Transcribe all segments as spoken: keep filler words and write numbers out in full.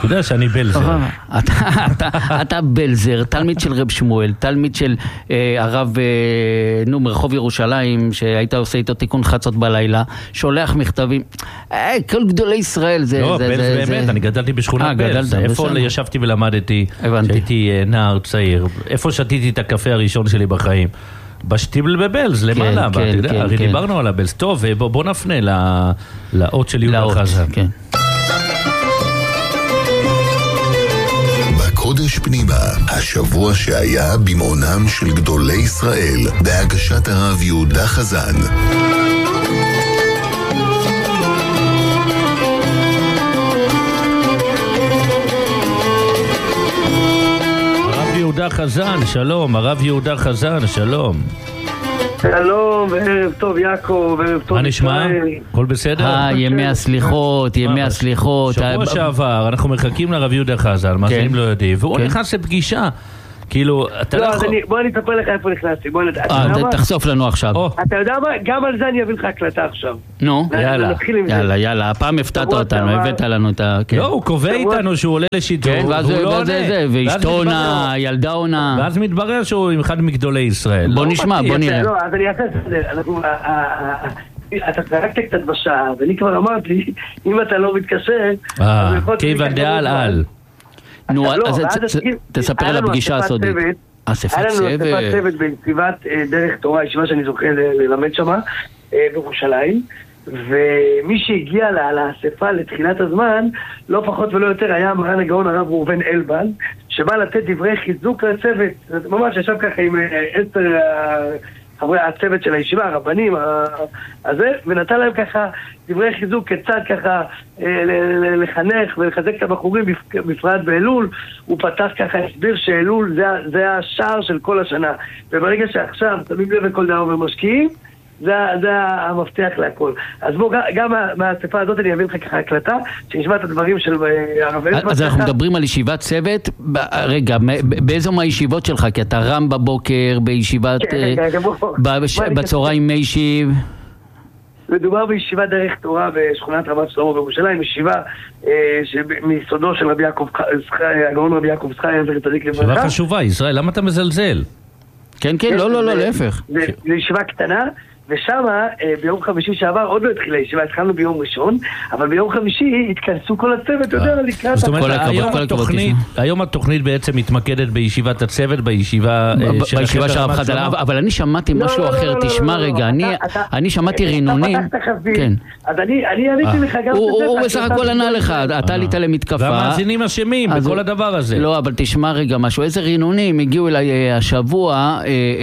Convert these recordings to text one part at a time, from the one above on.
אתה יודע שאני בלזר. אתה בלזר, תלמיד של רב שמואל, תלמיד של הרב, נו, מרחוב ירושלים, שהיית עושה איתו תיקון חצות בלילה, שולח מכתבים. כל גדולי ישראל זה... לא, בלז באמת, אני גדלתי בשכונת בלז. איפה ישבתי ולמדתי, שהייתי נער צעיר, איפה שתיתי את הקפה הראשון שלי בחיים? בשטיבל בבלז, למעלה, הרי דיברנו על הבלז. טוב, בוא נפנה לאות של יהודה חזן. בקודש פנימה, השבוע שהיה במעונם של גדולי ישראל, בהגשת הרב יהודה חזן. הרב יהודה חזן, שלום, הרב יהודה חזן, שלום. שלום, וערב טוב יעקב, וערב טוב. מה נשמע? הכל בסדר? אה, ימי הסליחות, ימי הסליחות. שבוע שעבר, אנחנו מחכים לרב יהודה חזן, מה שאתם לא יודעים, והוא נכנס לפגישה. כאילו, אתה לא יכול... בוא אני אספר לך איפה נכנסתי. אה, תחשוף לנו עכשיו. אתה יודע מה? גם על זה אני אביא לך הקלטה עכשיו. נו, יאללה, יאללה, יאללה. הפעם הפתעת אותנו, הבאת לנו את ה... לא, הוא קובע איתנו שהוא עולה לשידור, והוא לא עונה. ואשתו עונה, ילדה עונה. ואז מתברר שהוא עם אחד מגדולי ישראל. בוא נשמע, בוא נראה. לא, אז אני אעשה את זה. אנחנו... אתה צחקת קצת בשעה, ואני כבר אמרתי, אם אתה לא מתקשר... אה, כיוון דעל על. נו, אז תספר על הפגישה הסודית. היה לנו אספת צוות בישיבת דרך תורה, ישיבה שאני זוכה ללמד שמה, בירושלים, ומי שהגיע לאספה לתחילת הזמן, לא פחות ולא יותר, היה מרן הגאון הרב ראובן אלבן, שבא לתת דברי חיזוק לצוות, ממש ישב ככה עם עשר חברי הצוות של הישיבה, הרבנים, הזה, ונתן להם ככה דברי חיזוק כיצד ככה לחנך ולחזק את הבחורים בפרט באלול. הוא פתח ככה, הסביר שאלול זה, זה השער של כל השנה, וברגע שעכשיו שמים לב לכל דבר ומשקיעים, זה, זה המפתח להכל. אז בואו, גם מהאספה הזאת אני אביא לך ככה הקלטה, שנשמע את הדברים של הרב אלבן. אז אנחנו מדברים על ישיבת צוות. רגע, באיזו מהישיבות שלך? כי אתה רם בבוקר, בישיבת... בצהריים מי שיב? מדובר בישיבת דרך תורה בשכונת רמת שלמה בירושלים, ישיבה מיסודו של רבי יעקב, הגאון רבי יעקב זכאי, זכר צדיק לברכה. ישיבה חשובה, ישראל, למה אתה מזלזל? כן, כן, לא, לא, לא, להפך. זה ישיבה קטנה, ושם ביום חמישי שעבר עוד לא התחילה ישיבה, התחלנו ביום ראשון, אבל ביום חמישי התכנסו כל הצוות, אתה יודע, לקראת... זאת אומרת, היום התוכנית בעצם מתמקדת בישיבת הצוות, בישיבה של הרב חזן. אבל אני שמעתי משהו אחר, תשמע רגע, אני שמעתי רינונים. אז אני עליתי לך גם... הוא בסך הכל ענה לך, אתה עלית למתקפה. והמאזינים אשמים בכל הדבר הזה. לא, אבל תשמע רגע משהו, איזה רינונים הגיעו אליי השבוע,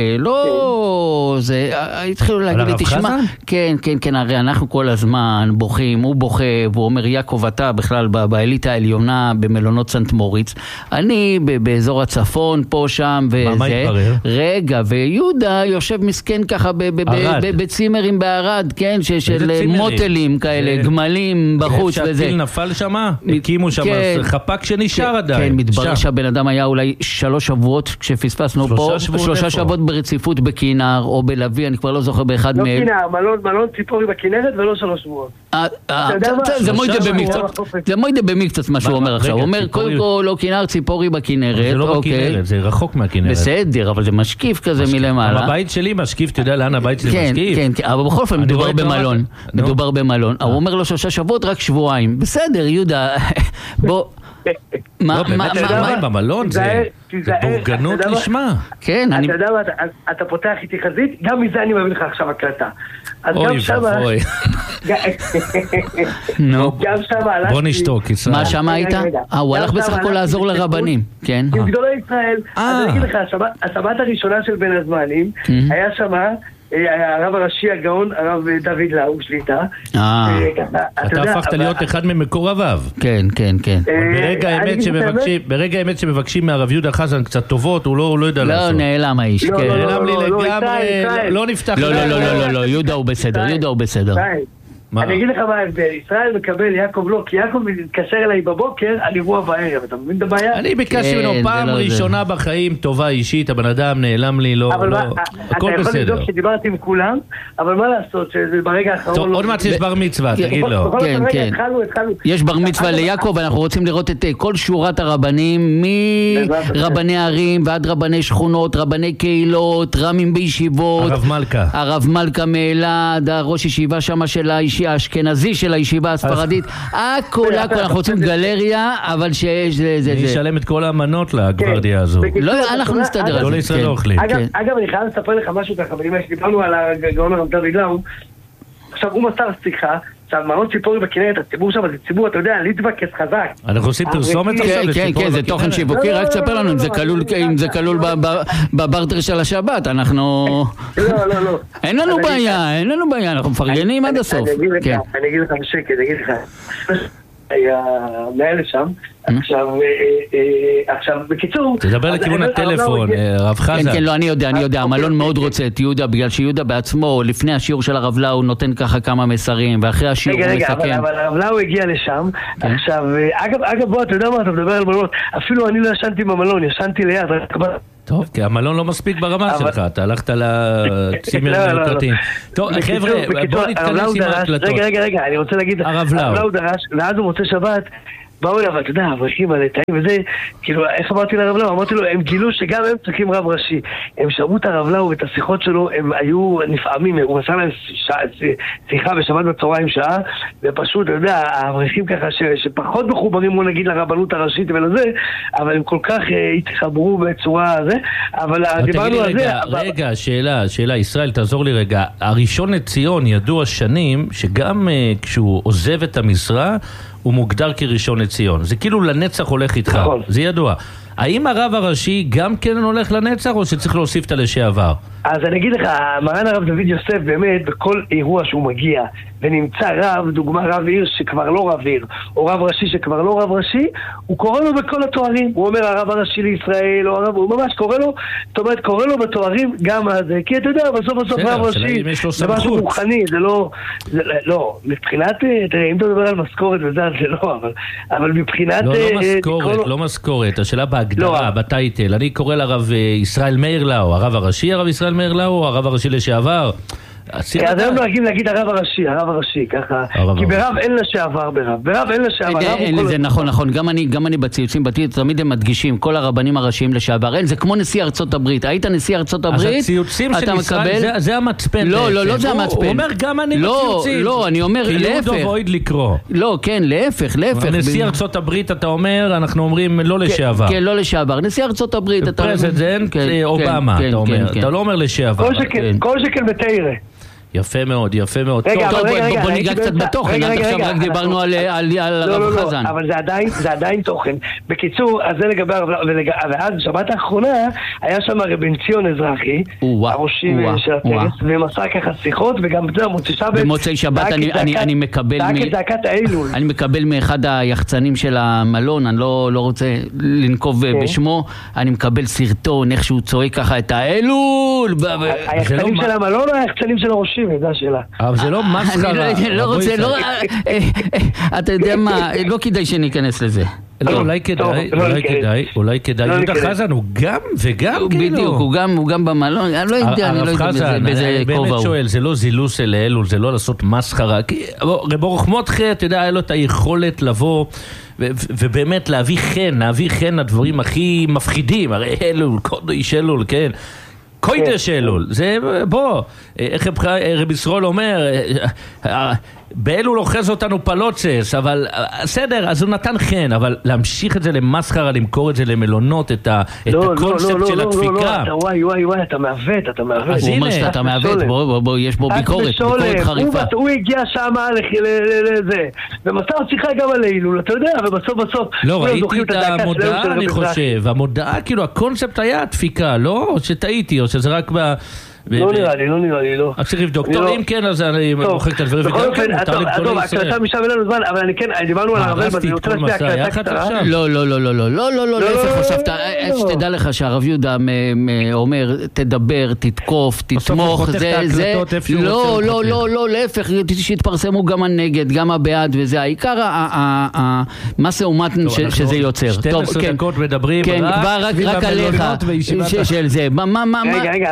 לא, זה, התחילו להגיד לי, תשמע, כן, כן, כן, הרי אנחנו כל הזמן בוכים, הוא בוכה, והוא אומר, יעקב, אתה בכלל באליטה העליונה במלונות סנט מוריץ, אני באזור הצפון, פה, שם, וזה, רגע, ויהודה יושב מסכן ככה בצימרים בערד, כן, של מוטלים כאלה, גמלים בחוץ וזה. שהטיל נפל שמה? הקימו שם חפק שנשאר עדיין. כן, מתברר שהבן אדם היה אולי שלוש שבועות, כשפספסנו פה, שלושה שבועות ברציפות בכינר, או בלוי, אני כבר לא זוכר באחד לא כינר, מלון ציפורי בכנרת ולא שלוש שבועות. זה מוידה במקצת מה שהוא אומר עכשיו. הוא אומר, קודם כל לא כינר, ציפורי בכנרת. זה לא בכנרת, זה רחוק מהכנרת. בסדר, אבל זה משקיף כזה מלמעלה. אבל הבית שלי משקיף, אתה יודע לאן הבית שלי משקיף? כן, כן, אבל בכל אופן מדובר במלון. מדובר במלון. הוא אומר לו שלושה שבועות, רק שבועיים. בסדר, יהודה, בוא... לא, באמת שבועיים במלון, זה בורגנות לשמה. כן, אני... אתה יודע מה, אתה פותח איתי חזית, גם מזה אני מביא לך עכשיו הקלטה. אוי ואבוי. גם שם הלכתי... בוא נשתוק, ישראל. מה שם היית? אה, הוא הלך בסך הכל לעזור לרבנים. כן. עם גדולי ישראל. אז אני אגיד לך, השבת הראשונה של בין הזמנים, היה שמה... הרב הראשי הגאון, הרב דוד לאו שליטה. אתה הפכת להיות אחד ממקורביו. כן, כן, כן. ברגע האמת שמבקשים מהרב יהודה חזן קצת טובות, הוא לא יודע לעשות. לא, נעלם האיש. נעלם לי לגמרי, לא נפתח. לא, לא, לא, לא, יהודה הוא בסדר, יהודה הוא בסדר. אני אגיד לך מה ההבדל, ישראל מקבל יעקב לא, כי יעקב מתקשר אליי בבוקר על אירוע בערב, אתה מבין את הבעיה? אני ביקשתי ממנו פעם ראשונה בחיים, טובה אישית, הבן אדם נעלם לי, לא, הכל בסדר. אתה יכול לבדוק שדיברתי עם כולם, אבל מה לעשות, שזה ברגע האחרון... טוב, עוד מעט יש בר מצווה, תגיד לו. כן, כן. יש בר מצווה ליעקב, אנחנו רוצים לראות את כל שורת הרבנים, מרבני ערים ועד רבני שכונות, רבני קהילות, רמים בישיבות. הרב מלכה. הרב מלכה מאלעד, ראש ישיבה שם של האישי האשכנזי של הישיבה הספרדית, הכל, הכל, אנחנו רוצים גלריה, אבל שיש זה, זה, אני אשלם את כל האמנות לגוורדיה הזו. לא, אנחנו נסתדר על זה. לא לישראל לא אוכלים. אגב, אני חייב לספר לך משהו ככה, דיברנו על הגאון הרב דוד לאו, עכשיו הוא מסר שיחה, עכשיו מרון ציפורי בכנרת, הציבור שם זה ציבור, אתה יודע, להתבקס חזק. אנחנו עושים פרסומת עכשיו לציפורי בכנרת. כן, כן, זה תוכן שיווקי, רק תספר לנו אם זה כלול בברטר של השבת, אנחנו... לא, לא, לא. אין לנו בעיה, אין לנו בעיה, אנחנו מפרגנים עד הסוף. אני אגיד לך בשקט, אני אגיד לך. המנהל שם, עכשיו, עכשיו, בקיצור... תדבר לכיוון הטלפון, רב חזן. כן, כן, לא, אני יודע, אני יודע, המלון מאוד רוצה את יהודה, בגלל שיהודה בעצמו, לפני השיעור של הרב לאו, נותן ככה כמה מסרים, ואחרי השיעור הוא מסכם. רגע, רגע, אבל הרב לאו הגיע לשם, עכשיו, אגב, בוא, אתה יודע מה, אתה מדבר על מלונות, אפילו אני לא ישנתי במלון, ישנתי ליד, טוב, כי המלון לא מספיק ברמה שלך, אתה הלכת לצימר מלוקרטים. טוב, חבר'ה, בואו נתכנס עם ההקלטות. רגע, רגע, רגע, אני רוצה להגיד, הרב לאו דרש, ואז הוא מוצא שבת, באו אליו, אתה יודע, אברכים על התאים וזה, כאילו, איך אמרתי לרב לאו? אמרתי לו, הם גילו שגם הם צריכים רב ראשי. הם שמעו את הרב לאו ואת השיחות שלו, הם היו נפעמים, הוא עשה להם שיחה בשבת בצהריים שעה, ופשוט, אתה יודע, האברכים ככה שפחות מחוברים, הוא נגיד, לרבנות הראשית ולזה, אבל הם כל כך התחברו בצורה הזה, אבל דיברנו על זה... רגע, שאלה, שאלה, ישראל, תעזור לי רגע. הראשון לציון ידוע שנים, שגם כשהוא עוזב את המשרה, הוא מוגדר כראשון לציון. זה כאילו לנצח הולך איתך. נכון. זה ידוע. האם הרב הראשי גם כן הולך לנצח, או שצריך להוסיף את הלשעבר? אז אני אגיד לך, מרן הרב דוד יוסף באמת, בכל אירוע שהוא מגיע, ונמצא רב, דוגמה רב עיר שכבר לא רב עיר, או רב ראשי שכבר לא רב ראשי, הוא קורא לו בכל התוארים. הוא אומר הרב הראשי לישראל, או הרב, הוא ממש קורא לו, זאת אומרת, קורא לו בתוארים גם הזה, כי אתה יודע, בסוף בסוף רב ראשי, זה משהו מוכני, זה לא, זה, לא, מבחינת, תראה, אם אתה מדבר על משכורת וזה, זה לא, אבל, אבל מבחינת... לא, לא משכורת, לא משכורת, השאלה בהגדרה, בטייטל, אני קורא לרב ישראל מאיר לאו, הרב הראשי, הרב ישראל מאיר לאו, או הרב הראשי לשעבר? אז היום נוהגים להגיד הרב הראשי, הרב הראשי, ככה, כי ברב אין לשעבר ברב, ברב אין לשעבר. זה נכון, נכון, גם אני בציוצים בתית, תמיד הם מדגישים, כל הרבנים הראשיים לשעבר, אין, זה כמו נשיא ארצות הברית, היית נשיא ארצות הברית, אז הציוצים של ישראל, זה המצפן. לא, לא, לא זה המצפן. הוא אומר גם אני בציוצים. לא, אני אומר להפך. כי יהודו בויד לקרוא. לא, כן, להפך, להפך. נשיא ארצות הברית, אתה אומר, אנחנו אומרים לא לשעבר. כן, לא לשעבר. נשיא ארצות הברית, אתה אומר. פרזידנט אובמה, אתה אומר. אתה לא אומר לשעבר. כל שכן בתאירה. יפה מאוד, יפה מאוד. טוב, בוא ניגע קצת בתוכן, עד עכשיו רק דיברנו על הרב חזן. אבל זה עדיין תוכן. בקיצור, אז זה לגבי הרב, ואז בשבת האחרונה היה שם רבן ציון אזרחי, הראשי של הטקס, ומסע ככה שיחות, וגם במוצאי שבת אני מקבל אני מקבל מאחד היחצנים של המלון, אני לא רוצה לנקוב בשמו, אני מקבל סרטון, איך שהוא צועק ככה את האלול. היחצנים של המלון או היחצנים של הראשי? זה השאלה. אבל זה לא מסחרה. אני לא רוצה, לא... אתה יודע מה, לא כדאי שניכנס לזה. לא, אולי כדאי, אולי כדאי, אולי כדאי. יהודה חזן הוא גם וגם כאילו. בדיוק, הוא גם במלון, אני לא יודע, אני לא יודע באיזה כובע הוא. באמת שואל, זה לא זילוס אל אלול, זה לא לעשות מסחרה. רבו רחמות חטא, אתה יודע, היה לו את היכולת לבוא ובאמת להביא חן, להביא חן הדברים הכי מפחידים, הרי אלול, קודש אלול, כן. קוידש אלול, זה בוא, איך רב ישראל אומר, באלול אוחז אותנו פלוצס, אבל בסדר, אז הוא נתן חן, אבל להמשיך את זה למסחרה, למכור את זה למלונות, את הקונספט של הדפיקה. וואי וואי וואי, אתה מעוות, אתה מעוות. הוא אומר שאתה מעוות, בוא, יש בו ביקורת, ביקורת חריפה. הוא הגיע שם לזה, ומסר שיחה גם על אלול, אתה יודע, ובסוף בסוף... לא, ראיתי את המודעה, אני חושב, המודעה, כאילו, הקונספט היה הדפיקה, לא? שטעיתי, או שזה רק לא נראה לי, לא נראה לי, לא. אז צריך לבדוק. טוב, אם כן, אז אני מוחק את הדברים. בכל אופן, עזוב, הקלטה משם אין לנו זמן, אבל אני כן, דיברנו על הרב אלבז, אני רוצה להשמיע הקלטה קצרה. לא, לא, לא, לא, לא, לא, לא, לא, להפך חשבת, שתדע לך שהרב יהודה אומר, תדבר, תתקוף, תתמוך, זה, לא, לא, לא, לא, להפך, שהתפרסמו גם הנגד, גם הבעד וזה, העיקר, מה זה אומת שזה יוצר. שתים עשרה דקות מדברים, רק עליך, של זה, מה, מה, מה,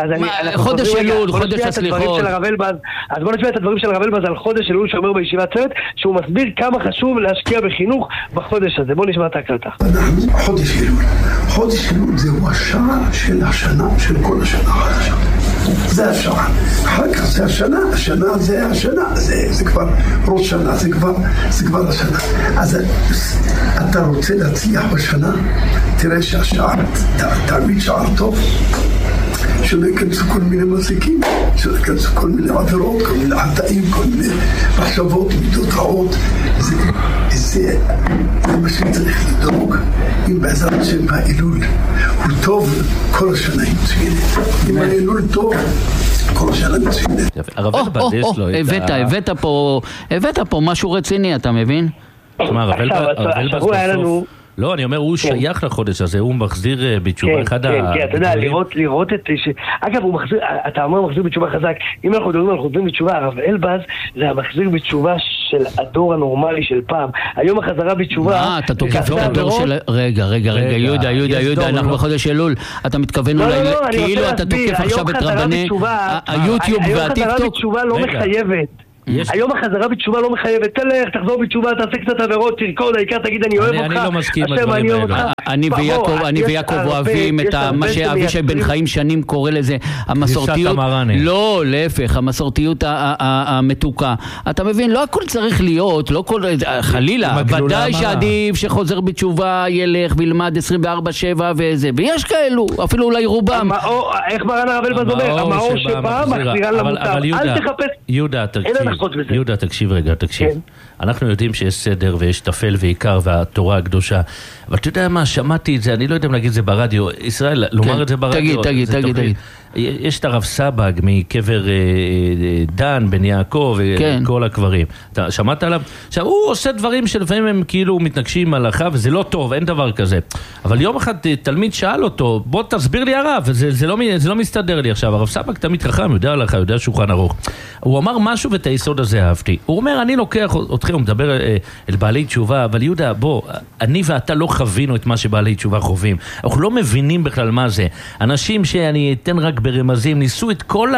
חודש אלול, חודש הסליחות. אז בוא נשמע את הדברים של הרב אלבז על חודש אלול שאומר בישיבת צוות, שהוא מסביר כמה חשוב להשקיע בחינוך בחודש הזה. בוא נשמע את ההקלטה. חודש אלול. חודש אלול זהו השעה של השנה, של כל השנה החדשה. זה השעה. אחר כך זה השנה, השנה זה השנה, זה, זה כבר ראש שנה, זה כבר, זה כבר השנה. אז אתה רוצה להצליח בשנה, תראה שהשעה, תעמיד שער טוב. שלא ייכנסו כל מיני מזיקים, שלא ייכנסו כל מיני עבירות, כל מיני חטאים, כל מיני מחשבות, מידות רעות. זה, זה, זה מה שצריך לדאוג. אם בעזרת השם האלול הוא טוב, כל השנה היא מצוינת. אם האלול טוב, כל השנה מצוינת. הרב אלבז יש לו את ה... הבאת פה, הבאת פה משהו רציני, אתה מבין? תשמע, הרב אלבז בסוף... לא, אני אומר, הוא שייך לחודש הזה, הוא מחזיר בתשובה אחד ה... כן, כן, אתה יודע, לראות את... אגב, הוא מחזיר, אתה אומר מחזיר בתשובה חזק, אם אנחנו מדברים על חוזרים בתשובה, הרב אלבז זה המחזיר בתשובה של הדור הנורמלי של פעם. היום החזרה בתשובה... מה, אתה תוקף את הדור של... רגע, רגע, רגע, יהודה, יהודה, יהודה, אנחנו בחודש אלול, אתה מתכוון אולי... כאילו אתה תוקף עכשיו את רבני היוטיוב והטיקטוק. היום חזרה בתשובה לא מחייבת. היום החזרה בתשובה לא מחייבת, תלך, תחזור בתשובה, תעשה קצת עבירות, תרקוד, העיקר תגיד אני אוהב אותך. אני לא מסכים עם הדברים האלה. אני ויעקב אוהבים את מה שאבישי בן חיים שנים קורא לזה, המסורתיות, לא, להפך, המסורתיות המתוקה. אתה מבין, לא הכל צריך להיות, לא כל, חלילה, ודאי שעדיף שחוזר בתשובה ילך וילמד עשרים וארבע שבע וזה, ויש כאלו, אפילו אולי רובם. איך מרן הרב אלבז אומר, המאור שבא מחזירה למותר, אל תחפש. יהודה, יהודה, תקשיב רגע, תקשיב. אנחנו יודעים שיש סדר ויש תפל ועיקר והתורה הקדושה, אבל אתה יודע מה, שמעתי את זה, אני לא יודע אם להגיד את זה ברדיו, ישראל, לומר את זה ברדיו. תגיד, תגיד, תגיד. יש את הרב סבג מקבר דן, בן יעקב, כל הקברים. אתה שמעת עליו? עכשיו, הוא עושה דברים שלפעמים הם כאילו מתנגשים הלכה, וזה לא טוב, אין דבר כזה. אבל יום אחד תלמיד שאל אותו, בוא תסביר לי הרב, זה לא מסתדר לי עכשיו. הרב סבג תמיד חכם, יודע הלכה, יודע שולחן ערוך. הוא אמר משהו ואת היסוד הזה אהבתי. הוא אומר, אני לוקח אתכם, הוא מדבר אל בעלי תשובה, אבל יהודה, בוא, אני ואתה לא חווינו את מה שבעלי תשובה חווים. אנחנו לא מבינים בכלל מה זה. אנשים שאני אתן רק ברמזים, ניסו את כל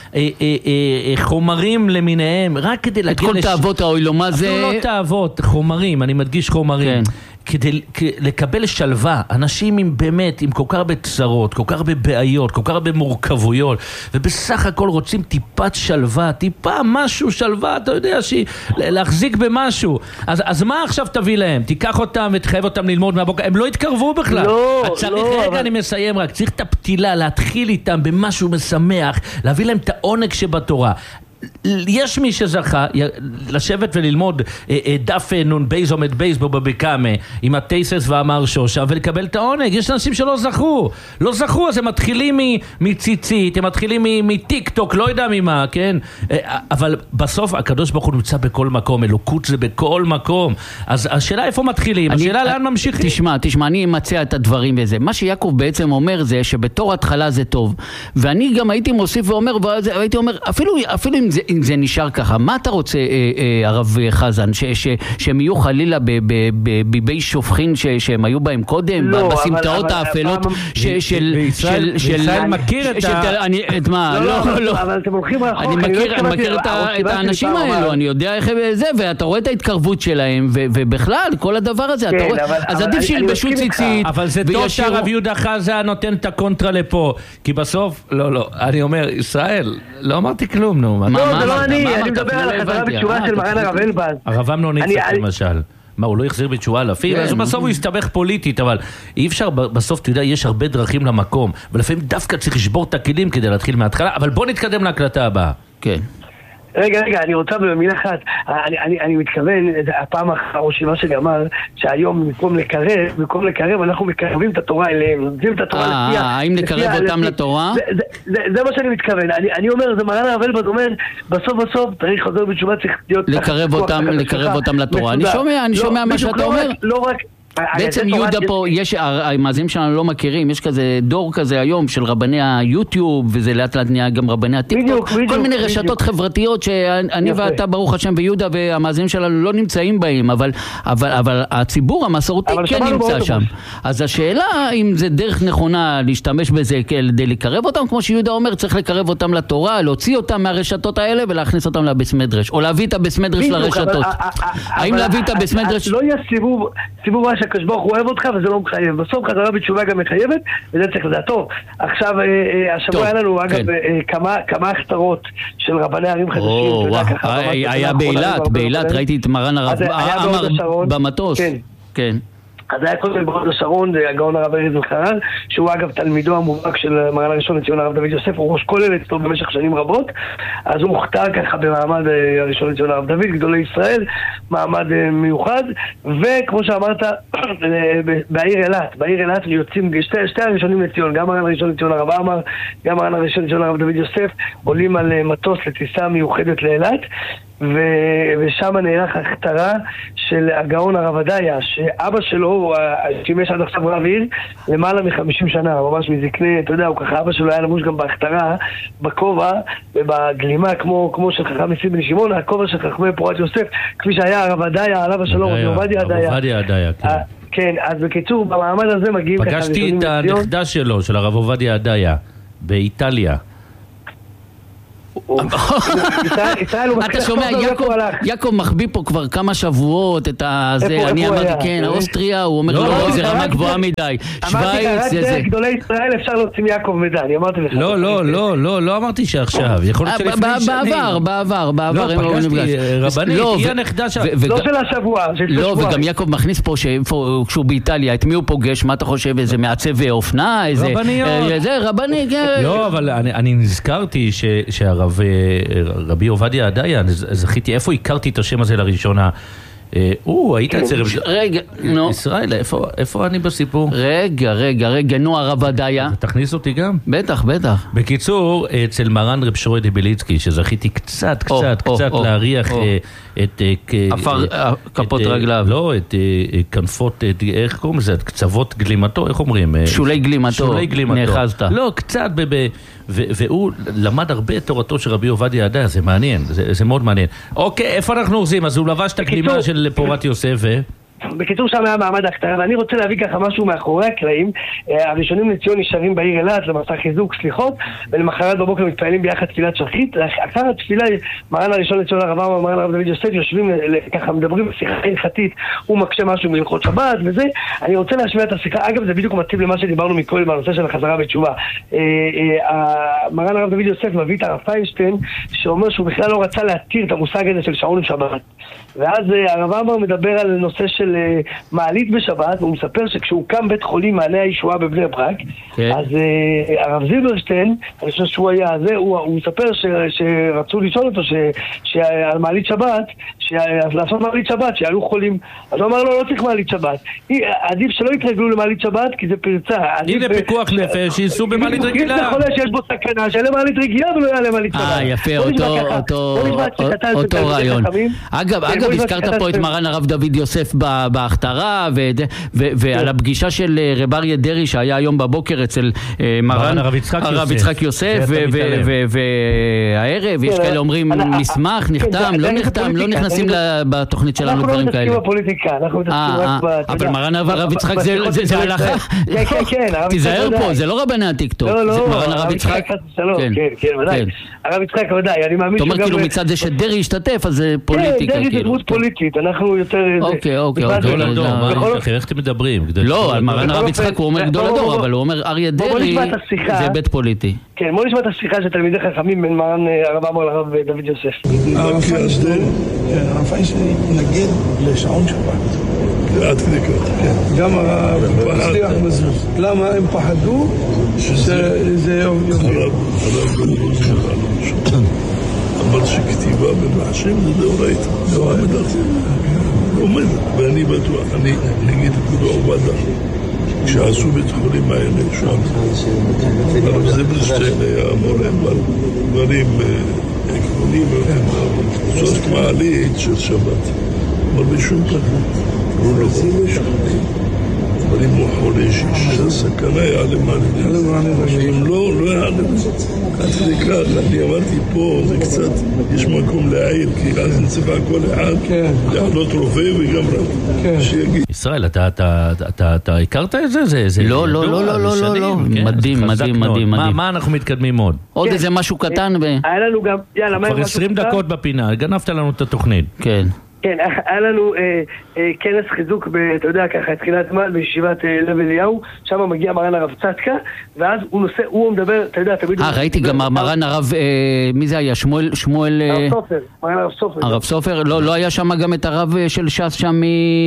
החומרים למיניהם, רק כדי להגיע... את כל תאוות האוילו, מה זה? לא תאוות, חומרים, אני מדגיש חומרים. כדי לקבל שלווה, אנשים עם באמת, עם כל כך הרבה צרות, כל כך הרבה בעיות, כל כך הרבה מורכבויות, ובסך הכל רוצים טיפת שלווה, טיפה משהו שלווה, אתה יודע, להחזיק במשהו. אז, אז מה עכשיו תביא להם? תיקח אותם ותחייב אותם ללמוד מהבוקר, הם לא יתקרבו בכלל. לא, צריך, לא. רגע, אבל... אני מסיים רק, צריך את הפתילה, להתחיל איתם במשהו משמח, להביא להם את העונג שבתורה. יש מי שזכה לשבת וללמוד דף נון בייז עומד בייז בו בבקמה עם הטייסס ואמר שושה ולקבל את העונג. יש אנשים שלא זכו, לא זכו, אז הם מתחילים מציצית, הם מתחילים מטיק טוק, לא יודע ממה, כן? אבל בסוף הקדוש ברוך הוא נמצא בכל מקום, אלוקות זה בכל מקום. אז השאלה איפה מתחילים, השאלה לאן ממשיכים. תשמע, תשמע, אני אמצא את הדברים וזה. מה שיעקב בעצם אומר זה שבתור התחלה זה טוב, ואני גם הייתי מוסיף ואומר, והייתי אומר, אפילו, אפילו אם זה, אם זה נשאר ככה, מה אתה רוצה, אה, אה, הרב חזן, ש, ש, שהם יהיו חלילה בביבי שופכין ש, שהם היו בהם קודם, לא, בסמטאות האפלות של... וישראל מכיר את ה... את מה? לא, לא. אבל אתם הולכים רחוק. אני מכיר את האנשים האלו, אני יודע איך זה, ואתה רואה את ההתקרבות שלהם, ובכלל, כל הדבר הזה, אז עדיף שילבשו ציצית. אבל זה טוב שהרב יהודה חזן נותן את הקונטרה לפה, כי בסוף, לא, לא, אני אומר, ישראל, לא אמרתי כלום, נו. לא, זה לא אני, אני מדבר על החזרה בתשובה של מרן הרב אלבז. הרב אמנון יצחק למשל. מה, הוא לא יחזיר בתשובה אלפים? אז בסוף הוא יסתבך פוליטית, אבל אי אפשר, בסוף אתה יודע, יש הרבה דרכים למקום, ולפעמים דווקא צריך לשבור את הכלים כדי להתחיל מההתחלה, אבל בוא נתקדם להקלטה הבאה. כן. רגע, רגע, אני רוצה במילה אחת, אני, אני, אני מתכוון, הפעם הראשונה שלי אמר, שהיום במקום לקרב, במקום לקרב, אנחנו מקרבים את התורה אליהם, נותנים את התורה לפי... אה, האם לקרב אותם לתורה? זה, זה, זה, זה מה שאני מתכוון, אני, אני אומר, זה מרן הרב אלבז אומר, בסוף בסוף, צריך חוזר בתשובה, צריך להיות... לקרב אותם, לקרב אותם לתורה. אני שומע, אני שומע מה שאתה אומר. לא רק... בעצם יהודה פה, יש, המאזינים שלנו לא מכירים, יש כזה דור כזה היום של רבני היוטיוב, וזה לאט לאט נהיה גם רבני הטיקטוק, כל מיני רשתות חברתיות שאני ואתה ברוך השם ויהודה והמאזינים שלנו לא נמצאים בהם, אבל, אבל, אבל הציבור המסורתי כן נמצא שם. אז השאלה אם זה דרך נכונה להשתמש בזה כדי לקרב אותם, כמו שיהודה אומר, צריך לקרב אותם לתורה, להוציא אותם מהרשתות האלה ולהכניס אותם לבס מדרש, או להביא את הבס מדרש לרשתות. האם להביא את הבס מדרש? לא יהיה סיבוב, סיבוב שהקדוש ברוך הוא אוהב אותך וזה לא מחייב. בסוף חזרה בתשובה גם מחייבת, וזה צריך לדעת. טוב, עכשיו, השבוע היה לנו, אגב, כמה הכתרות של רבני ערים חדשים. היה באילת, באילת, ראיתי את מרן הרב עמר במטוס. כן. אז היה קודם בהוד השרון, הגאון הרב ארז אלחנן, שהוא אגב תלמידו המובהק של מרן הראשון לציון הרב דוד יוסף, הוא ראש כולל אצלו במשך שנים רבות, אז הוא מוכתר ככה במעמד הראשון לציון הרב דוד, גדולי ישראל, מעמד מיוחד, וכמו שאמרת, בעיר אילת, בעיר אילת יוצאים שתי, שתי הראשונים לציון, גם מרן הראשון לציון הרב עמר, גם מרן הראשון לציון הרב דוד יוסף, עולים על מטוס לטיסה מיוחדת לאילת, ושם נערך הכתרה של הגאון הרב עדיה, שאבא שלו שימש עד עכשיו רב עיר למעלה מחמישים שנה, ממש מזקנה, אתה יודע, הוא ככה, אבא שלו היה לבוש גם בהכתרה, בכובע ובגלימה, כמו, כמו של חכם ניסים בן שמעון, הכובע של חכמי פורת יוסף, כפי שהיה הרב עדיה, עליו השלום, רב עובדיה עדיה. הרב עובדיה עדיה, כן. כן, אז בקיצור, במעמד הזה מגיעים ככה... פגשתי את הנכדה שלו, של הרב עובדיה עדיה, באיטליה. אתה שומע, יעקב מחביא פה כבר כמה שבועות את הזה, אני אמרתי כן, האוסטריה, הוא אומר לא, זה רמה גבוהה מדי, שווייץ, זה זה. גדולי ישראל אפשר להוציא מיעקב מידע, אני אמרתי לך. לא, לא, לא, לא, לא אמרתי שעכשיו, יכול להיות שלפני שנים. בעבר, בעבר, בעבר. לא, פגשתי רבנית, היא הנכדה שם. לא של השבוע, לא, וגם יעקב מכניס פה כשהוא באיטליה, את מי הוא פוגש, מה אתה חושב, איזה מעצב אופנה, איזה... רבניות. זה, רבני, לא, אבל אני נזכרתי שהרב רבי עובדיה עדיה, זכיתי, איפה הכרתי את השם הזה לראשונה? או, היית אצל... רגע, נו. ישראל, איפה אני בסיפור? רגע, רגע, רגע, נו, הרב עדיה. תכניס אותי גם? בטח, בטח. בקיצור, אצל מרן רב שרויה דביליצקי, שזכיתי קצת, קצת, קצת להריח את... אפר כפות רגליו. לא, את כנפות, איך קוראים לזה? את קצוות גלימתו, איך אומרים? שולי גלימתו. שולי גלימתו. נאחזת. לא, קצת ב... והוא למד הרבה את תורתו של רבי עובדיה עדיה, זה מעניין, זה מאוד מעניין. אוקיי, איפה אנחנו עושים? אז הוא לבש את הגלימה של פורת יוסף ו... בקיצור שם היה מעמד הכתרה, ואני רוצה להביא ככה משהו מאחורי הקלעים. הראשונים לציון נשארים בעיר אילת למסע חיזוק סליחות, ולמחרת בבוקר מתפעלים ביחד תפילת שחרית. אחר התפילה, מרן הראשון לציון הרב עמר, מרן הרב דוד יוסף, יושבים ככה, מדברים בשיחה הלכתית, הוא מקשה משהו בהלכות שבת וזה. אני רוצה להשמיע את השיחה, אגב זה בדיוק מתאים למה שדיברנו מקודם בנושא של החזרה בתשובה. מרן הרב דוד יוסף מביא את הרב פיינשטיין, שאומר שהוא בכלל לא רצה להתיר את המושג הזה של שעון שבת. ואז הרב עמר מדבר על נושא של מעלית בשבת, והוא מספר שכשהוא קם בית חולים מעלה הישועה בבני ברק, אז הרב זילברשטיין, אני חושב שהוא היה זה, הוא מספר שרצו לשאול אותו שעל מעלית שבת, לעשות מעלית שבת, שיעלו חולים. אז הוא אמר לו, לא צריך מעלית שבת. עדיף שלא יתרגלו למעלית שבת, כי זה פרצה. הנה פיקוח נפש, שיסו במעלית רגילה. זה חולה שיש בו סכנה, שיעלה מעלית רגילה ולא יעלה מעלית שבת. אה, יפה, אותו רעיון. אגב, הזכרת פה את מרן הרב דוד יוסף בהכתרה, ועל הפגישה של רב אריה דרעי שהיה היום בבוקר אצל מרן הרב יצחק יוסף, והערב יש כאלה אומרים מסמך, נחתם, לא נחתם, לא נכנסים בתוכנית שלנו דברים כאלה. אנחנו לא מתעסקים בפוליטיקה, אנחנו מתעסקים רק... אבל מרן הרב יצחק זה הלכה. תיזהר פה, זה לא רבני הטיקטוק, זה מרן הרב יצחק. כן, כן, ודאי. הרב יצחק ודאי, אני מאמין שגם... אתה אומר כאילו מצד זה שדרעי השתתף, אז זה פוליטיקה. כן, דרעי זה דמות פוליטית, אנחנו יותר... אוקיי, אוקיי. איך אתם מדברים? לא, על מרן הרב יצחק הוא אומר גדול הדור, אבל הוא אומר אריה דרעי זה בית פוליטי. כן, בוא נשמע את השיחה של תלמידי חכמים בין מרן הרב עמר לרב דוד יוסף. הרב פיינשטיין, הרב פיינשטיין התנגד לשעון שבת. עד כדי כך. גם הרב הצליח מזוז. למה? הם פחדו שזה יום יום. אמר שכתיבה במחשב זה דאורייתא. דאורייתא. עומד, ואני בטוח, אני נגיד כבודו עובדה. כשעשו בית חולים האלה שם, הרב זיברשטיין היה מורה על דברים עקרוניים, זאת מעלית של שבת. אבל בשום פנים, לא לא בשום פנים. אבל אם הוא חולה שיש סכנה יעלה מעלה. אם לא, לא יעלה. עד כדי כך, אני אמרתי פה, זה קצת, יש מקום להעיר, כי אז נצטרך כל אחד לעלות רופא וגם רב. שיגיד. ישראל, אתה הכרת את זה? לא, לא, לא, לא, לא, לא. מדהים, מדהים, מדהים. מה אנחנו מתקדמים עוד? עוד איזה משהו קטן ו... היה לנו גם, יאללה, מה... כבר עשרים דקות בפינה, גנבת לנו את התוכנית. כן. כן, היה לנו אה, אה, כנס חיזוק, ב, אתה יודע, ככה, תחילת זמן, בישיבת אה, לב אליהו, שם מגיע מרן הרב צדקה, ואז הוא נושא, הוא מדבר, אתה יודע, תמיד... אה, ראיתי גם מרן הרב, אה, מי זה היה? שמואל, שמואל... הרב סופר, מרן הרב סופר. הרב סופר, לא, לא היה שם גם את הרב של ש"ס שם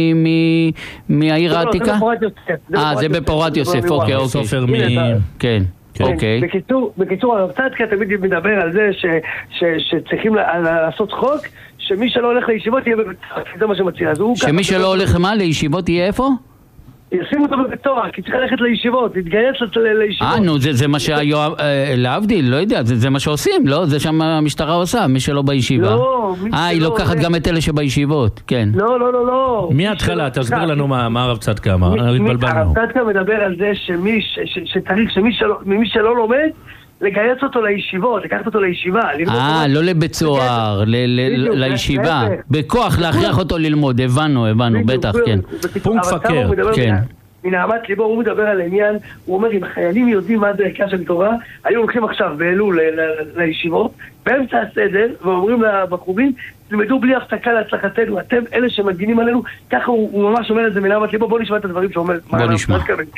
מהעיר העתיקה? אה, זה בפורת יוסף, אוקיי, אוקיי. סופר מ... כן. אוקיי. בקיצור, בקיצור, הרב צדקה תמיד מדבר על זה שצריכים לעשות חוק, שמי שלא הולך לישיבות יהיה בבית סוהר, זה מה שמציע. שמי שלא הולך מה? לישיבות יהיה איפה? ישימו אותו בבית סוהר, כי צריך ללכת לישיבות, להתגייס לישיבות. אה, נו, זה מה שהיום, להבדיל, לא יודע, זה מה שעושים, לא? זה שם המשטרה עושה, מי שלא בישיבה. לא, מי שלא... אה, היא לוקחת גם את אלה שבישיבות, כן. לא, לא, לא, לא. מההתחלה, תסביר לנו מה הרב צדקה אמר, התבלבלנו. הרב צדקה מדבר על זה שצריך שמי שלא לומד, לגייס אותו לישיבות, לקחת אותו לישיבה. אה, לא לבית סוהר, לישיבה. בכוח להכריח אותו ללמוד, הבנו, הבנו, בטח, כן. פונק פקר, כן. מנהמת ליבו, הוא מדבר על העניין, הוא אומר, אם החיילים יודעים מה זה ערכה של תורה, היו הולכים עכשיו באלול לישיבות, באמצע הסדר, ואומרים לבחורים, תלמדו בלי הפסקה להצלחתנו, אתם אלה שמגינים עלינו, ככה הוא ממש אומר את זה מנהמת ליבו, בוא נשמע את הדברים שאומר, בוא נשמע.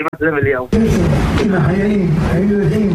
אם החיילים היו יודעים,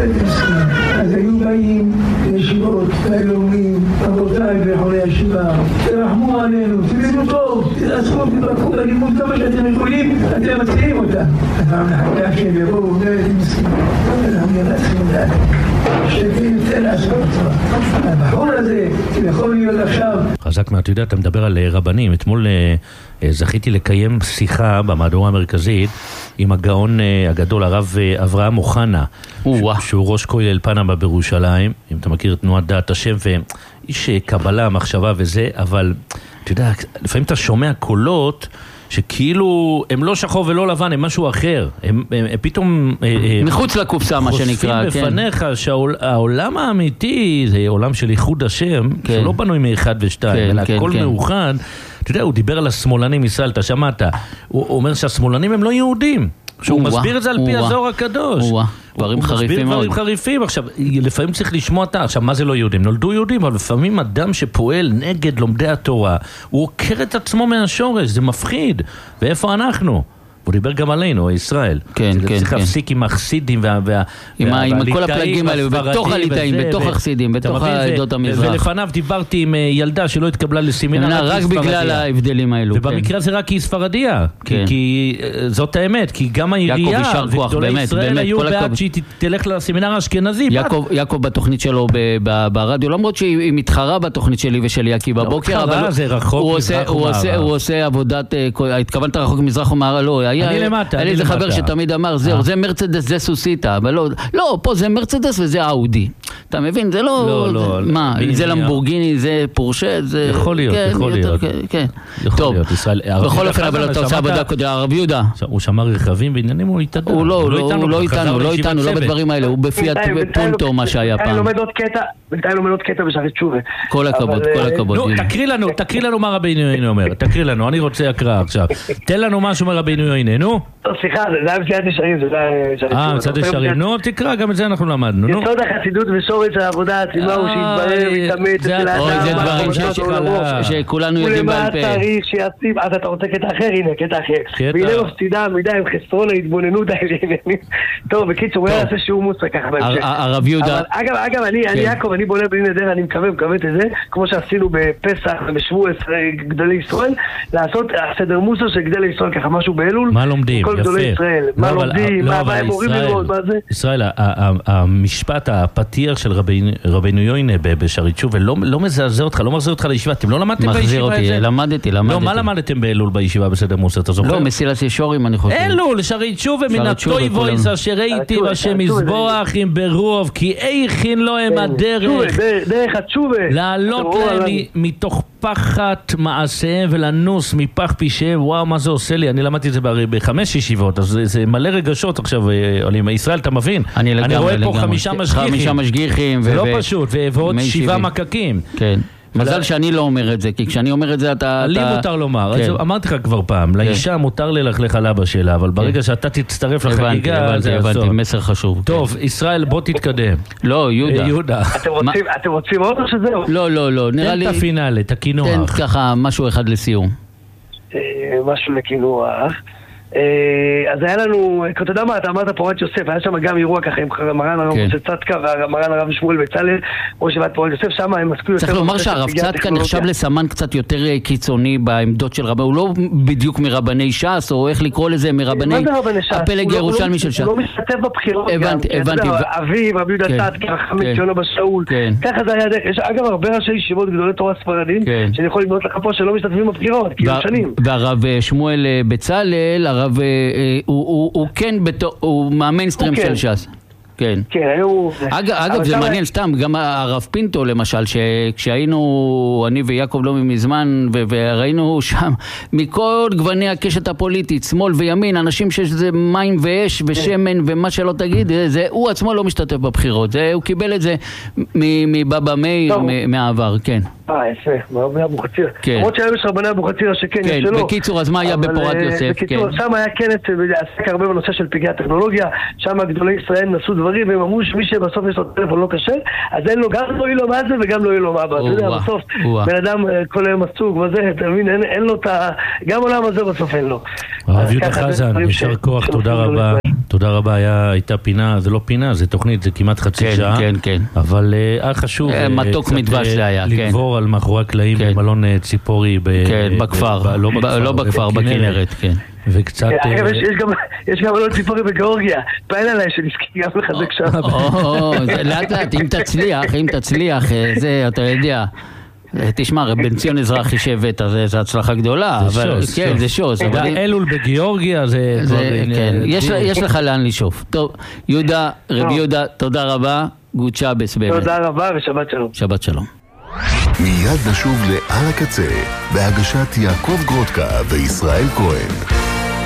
אז היו באים לישיבות, והיו אומרים, רבותיי בחולי הישיבה, תרחמו עלינו, תלמדו טוב, תעשו, תברכו בלימוד כמה שאתם יכולים, אתם מצליחים אותה. אז אנחנו נחכה שהם יבואו, נראים מסכים. אנחנו נראים לדעת. שתבין יותר לעשות אותה. הבחור הזה יכול להיות עכשיו. חזק מה, אתה יודע, אתה מדבר על רבנים. אתמול זכיתי לקיים שיחה במהדורה המרכזית עם הגאון הגדול, הרב אברהם אוחנה, שהוא ראש כולל פנמה בירושלים, אם אתה מכיר את תנועת דעת השם, ואיש קבלה, מחשבה וזה, אבל אתה יודע, לפעמים אתה שומע קולות שכאילו הם לא שחור ולא לבן, הם משהו אחר. הם, הם, הם פתאום... מחוץ לקופסה, מה שנקרא. חושפים בפניך כן. שהעולם האמיתי זה עולם של ייחוד השם, כן. שלא בנוי מאחד ושתיים, כן, אלא כן, הכל כן. מאוחד. אתה יודע, הוא דיבר על השמאלנים, ישראל, אתה שמעת. הוא אומר שהשמאלנים הם לא יהודים. שהוא מסביר את זה על פי הזוהר הקדוש. דברים חריפים מאוד. דברים חריפים. עכשיו, לפעמים צריך לשמוע אותה. עכשיו, מה זה לא יהודים? נולדו יהודים, אבל לפעמים אדם שפועל נגד לומדי התורה, הוא עוקר את עצמו מהשורש, זה מפחיד. ואיפה אנחנו? הוא דיבר גם עלינו, ישראל. כן, כן, כן. צריך להפסיק עם החסידים עם כל הפלגים האלה, בתוך הליטאים, בתוך החסידים, בתוך העדות המזרח. ולפניו דיברתי עם ילדה שלא התקבלה לסמינר, רק בגלל ההבדלים האלו. ובמקרה זה רק היא ספרדיה, כי זאת האמת, כי גם העירייה וגדולי ישראל היו בעד שהיא תלך לסמינר האשכננזי. יעקב בתוכנית שלו ברדיו, למרות שהיא מתחרה בתוכנית שלי ושל יקי בבוקר, אבל הוא עושה עבודת, התכוונת רחוק מזרח ומערב, לא, אני למטה, היה לי איזה חבר שתמיד אמר, זהו, זה מרצדס, זה סוסיטה, אבל לא, לא, פה זה מרצדס וזה אאודי. אתה מבין? זה לא, מה, זה למבורגיני, זה פורשה, זה... יכול להיות, יכול להיות. כן, טוב, בכל אופן, אבל אתה עושה עבודה כדי הרב יהודה. הוא שמע רכבים בעניינים, הוא איתנו. הוא לא, הוא לא איתנו, לא איתנו, לא בדברים האלה, הוא בפיאט פונטו, מה שהיה פעם. בינתיים לומד עוד קטע בשחת תשובה. כל הכבוד, כל הכבוד. נו, תקריא לנו, תקריא לנו מה רבינו יוינה אומר. תקריא לנו, אני רוצה הקראה עכשיו. תן לנו משהו מרבינו יוינה, נו. סליחה, זה היה מצד ישרים, זה היה שחת תשובה. אה, מצד ישרים. נו, תקרא, גם את זה אנחנו למדנו. יסוד החסידות ושורש העבודה העצימה הוא שיתברר ויתאמץ אצל האדם. זה דברים שכולנו יודעים בעל פה. ולמה צריך שיציב, אז אתה רוצה קטע אחר, הנה, קטע אחר. והנה מפסידה מידה עם חסרון ההתבוננות האלה. טוב, בקיצור, הוא יעשה שיעור מוסר ככה בהמשך. הרב יהודה. אגב, אגב, אני, יעקב, אני בונה בלי נדר, אני מקווה, מקווה את זה, כמו שעשינו בפסח ובשבועס גדולי ישראל, לעשות סדר מוסר של גדלי ישראל, ככה משהו באלול. מה לומדים? כל גדולי ישראל. מה לומדים, מה הם מורים ללמוד, מה זה? ישראל, המשפט, הפתיח של רבינו יוינה בשערי תשובה, לא מזעזע אותך, לא מחזיר אותך לישיבה, אתם לא למדתם בישיבה? מחזיר אותי, למדתי, למדתי. לא, מה למדתם באלול בישיבה בסדר מוסר, אתה זוכר? לא, מסילת ישורים אני חושב. אלול, שערי תשובה מן הטוי וויס אשר הייתי בשם מזבוח עם ברוב, כי איכין לו הם הדרך. דרך התשובה. לעלות להם מתוך פחת מעשיהם ולנוס מפח פישיהם. וואו, מה זה עושה לי? אני למדתי את זה בחמש ישיבות, אז זה מלא רגשות עכשיו, עולים. ישראל, אתה מבין? אני רואה פה חמישה משגיחים. חמישה משגיחים. זה לא פשוט, ועוד שבעה מקקים. כן. מזל שאני לא אומר את זה, כי כשאני אומר את זה אתה... לי מותר לומר, אמרתי לך כבר פעם, לאישה מותר ללכלך על אבא שלה, אבל ברגע שאתה תצטרף לחגיגה, זה הבנתי, הבנתי, מסר חשוב. טוב, ישראל, בוא תתקדם. לא, יהודה. אתם רוצים עוד או שזהו? לא, לא, לא, נראה לי... תן את הפינאלה, את הכינוח. תן ככה משהו אחד לסיום. משהו לכינוח. אז היה לנו, אתה יודע מה, אתה אמרת פורת יוסף, היה שם גם אירוע ככה עם מרן הרב משה צדקה ומרן הרב שמואל בצלאל, ראש ישיבת פורת יוסף, שם הם עסקו יותר... צריך לומר שהרב צדקה נחשב לסמן קצת יותר קיצוני בעמדות של רבני, הוא לא בדיוק מרבני ש"ס, או איך לקרוא לזה, מרבני הפלג הירושלמי של ש"ס. הוא לא משתתף בבחירות גם, הבנתי, הבנתי. אביב, רבי יהודה צדקה, חמד ציונה בשאול, ככה זה היה דרך. יש אגב הרבה ראשי ישיבות גדולי תורה ספרדים, שאני יכול לבנות לך פה שלא משתתפים בבחירות, כי שנים. והרב שמואל בצלאל, הרב הוא כן, הוא מהמיינסטרים של ש"ס. כן. כן, היו... אגב, זה מעניין סתם, גם הרב פינטו למשל, שכשהיינו, אני ויעקב לא מזמן, וראינו שם מכל גווני הקשת הפוליטית, שמאל וימין, אנשים שזה מים ואש ושמן ומה שלא תגיד, הוא עצמו לא משתתף בבחירות, הוא קיבל את זה מבבא מאיר, מהעבר, כן. אה, יפה, רבני אבוחצירא. למרות שהיום יש רבני אבוחצירא שכן, יש שלא. בקיצור, אז מה היה בפורת יוסף? בקיצור, שם היה כנס, עסק הרבה בנושא של פגעי הטכנולוגיה, שם גדולי ישראל נסו דברים, והם אמרו שמי שבסוף יש לו טלפון לא קשה, אז אין לו, גם לא יהיה לו מה זה וגם לא יהיה לו מה בא. אתה יודע, בסוף, בן אדם כל היום עסוק וזה, אתה מבין, אין לו את ה... גם עולם הזה בסוף אין לו. הרב יהודה חזן, ישר כוח, תודה רבה. תודה רבה, הייתה פינה, זה לא פינה, זה תוכנית, זה כמעט חצי שעה. כן, כן. אבל היה חשוב מתוק מדבש זה היה, כן. לגבור על מאחורי הקלעים במלון ציפורי. כן, בכפר, לא בכפר, בכנרת, כן. וקצת... יש גם מלון ציפורי בגיאורגיה, פעל עליי שנזכי גם לחזק שם. לאט לאט, אם תצליח, אם תצליח, זה, אתה יודע... תשמע, בן ציון אזרחי שהבאת, זה הצלחה גדולה, אבל כן, זה שוס. אלול בגיאורגיה, זה... יש לך לאן לשאוף. טוב, יהודה, רבי יהודה, תודה רבה, גוד שבס באמת. תודה רבה ושבת שלום. שבת שלום. מיד נשוב לעל הקצה, בהגשת יעקב גרודקה וישראל כהן.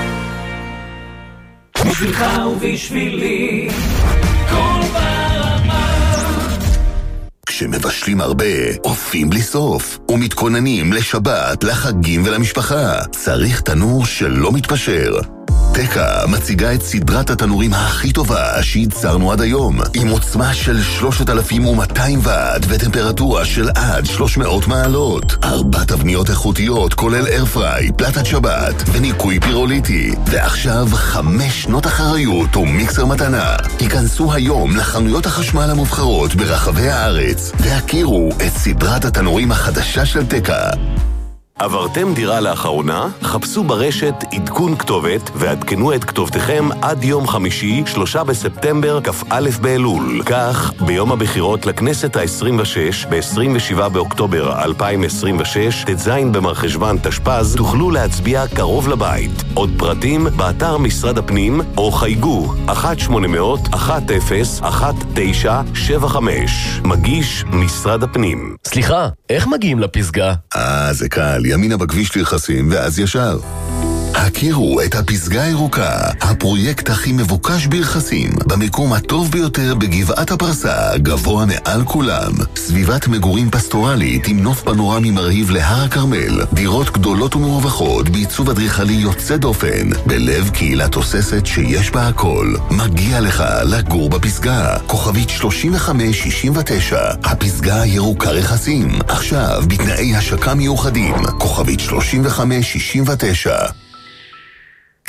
בשבילך ובשבילי, כל ברמה. כשמבשלים הרבה, אופים בלי סוף, ומתכוננים לשבת, לחגים ולמשפחה. צריך תנור שלא מתפשר. תקה מציגה את סדרת התנורים הכי טובה שייצרנו עד היום, עם עוצמה של שלושת אלפים ומאתיים ואט וטמפרטורה של עד שלוש מאות מעלות. ארבע תבניות איכותיות כולל איירפריי, פלטת שבת וניקוי פירוליטי. ועכשיו חמש שנות אחריות ומיקסר מתנה. היכנסו היום לחנויות החשמל המובחרות ברחבי הארץ והכירו את סדרת התנורים החדשה של תקה. עברתם דירה לאחרונה? חפשו ברשת עדכון כתובת ועדכנו את כתובתכם עד יום חמישי, שלושה בספטמבר, כ"א באלול. כך, ביום הבחירות לכנסת ה-עשרים ושש, ב-עשרים ושבעה באוקטובר אלפיים עשרים ושש, ט"ז במרחשוון תשפ"ז, תוכלו להצביע קרוב לבית. עוד פרטים באתר משרד הפנים, או חייגו אחת שמונה אפס אחת אפס אחת תשע שבע חמש. מגיש משרד הפנים. סליחה, איך מגיעים לפסגה? אה, זה קל. ימינה בכביש לרחסים ואז ישר. הכירו את הפסגה הירוקה, הפרויקט הכי מבוקש ברחסים, במקום הטוב ביותר בגבעת הפרסה, גבוה מעל כולם. סביבת מגורים פסטורלית עם נוף פנורמי מרהיב להר הכרמל, דירות גדולות ומרווחות בעיצוב אדריכלי יוצא דופן, בלב קהילה תוססת שיש בה הכל. מגיע לך לגור בפסגה. כוכבית שלושים וחמש שישים ותשע, הפסגה הירוקה רכסים, עכשיו בתנאי השקה מיוחדים. כוכבית שלושים וחמש שישים ותשע.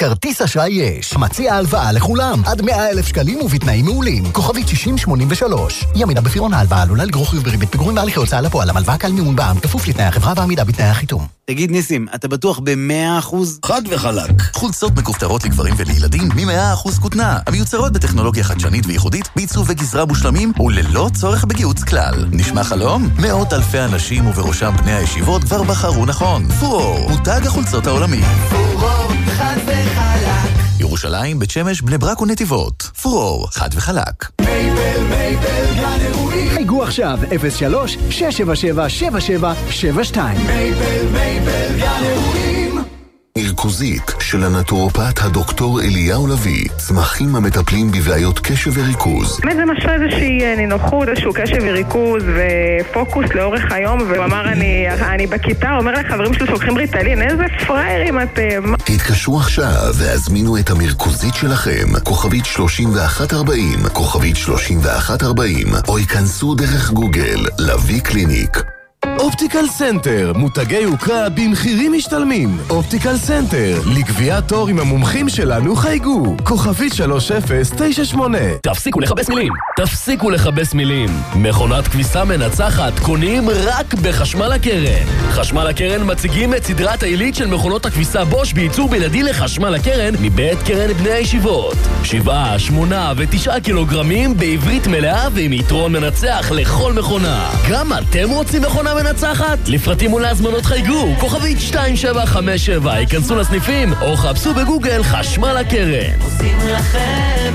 כרטיס אשראי יש. מציע הלוואה לכולם, עד מאה אלף שקלים ובתנאים מעולים. כוכבית שישים שמונים ושלוש. ימינה בפירעון ההלוואה עלולה לגרור חיוב בריבית פיגורים והליכי הוצאה לפועל. המלוואה קל מימון בע"מ, כפוף לתנאי החברה ועמידה בתנאי החיתום. תגיד ניסים, אתה בטוח ב-מאה אחוז? חד וחלק. חולצות מכופתרות לגברים ולילדים מ-מאה אחוז כותנה, המיוצרות בטכנולוגיה חדשנית וייחודית, בעיצוב וגזרה מושלמים וללא צורך בגיוץ כלל. נשמע חלום? מאות אלפי אנשים ובראשם בני הישיבות כבר בחרו נכון. פורור, מותג החולצות העולמי. פורור, חד וחלק. ירושלים, בית שמש, בני ברק ונתיבות. פורור, חד וחלק. מייבל, מייבל, גן אירועים. חייגו עכשיו, אפס שלוש שש שבע שבע שבע שבע שבע שתיים. מייבל, מייבל, גן אירועים. מרכוזית של הנטורופט הדוקטור אליהו לוי, צמחים המטפלים בבעיות קשב וריכוז. באמת זה משהו איזושהי נינוחות, איזשהו קשב וריכוז ופוקוס לאורך היום, והוא אמר אני, אני בכיתה, הוא אומר לחברים שלו שלוקחים ריטלין, איזה פריירים אתם. התקשרו עכשיו והזמינו את המרכוזית שלכם, כוכבית שלושים ואחת ארבעים, כוכבית שלושים ואחת ארבעים, או ייכנסו דרך גוגל, לוי קליניק. אופטיקל סנטר, מותגי יוקרה במחירים משתלמים. אופטיקל סנטר, לקביעת תור עם המומחים שלנו חייגו. כוכבית שלוש אפס תשע שמונה. תפסיקו לחבש מילים, תפסיקו לחבש מילים. מכונת כביסה מנצחת קונים רק בחשמל הקרן. חשמל הקרן מציגים את סדרת העילית של מכונות הכביסה בוש בייצור בלעדי לחשמל הקרן מבית קרן בני הישיבות. שבעה, שמונה ותשעה קילוגרמים בעברית מלאה ועם יתרון מנצח לכל מכונה. גם אתם רוצים מכונה מנצחת? לפרטים ולהזמנות חייגו, כוכבית שתיים שבע חמש שבע, ייכנסו לסניפים או חפשו בגוגל חשמל הקרן. עושים לכם